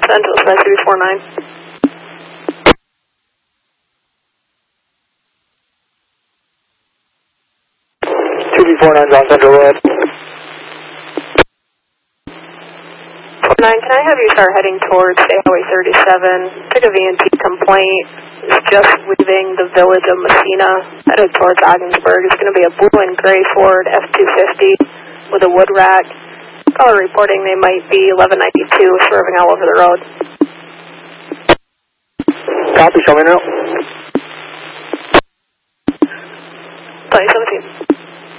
Angeles 5349. 2B49 Los Angeles Road. 9, can I have you start heading towards State Highway 37? Took a VNT complaint. It's just leaving the village of Messina, headed towards Ogdensburg. It's going to be a blue and gray Ford F-250 with a wood rack. Caller reporting they might be 1192 swerving all over the road. Copy, show me now. 2017.